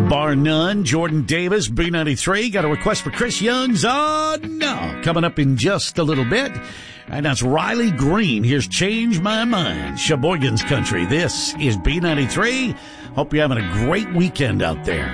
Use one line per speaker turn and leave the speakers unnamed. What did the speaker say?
bar none. Jordan Davis, B93. Got a request for Chris Young's No, coming up in just a little bit. And that's Riley Green. Here's Change My Mind. Sheboygan's Country. This is B93. Hope you're having a great weekend out there.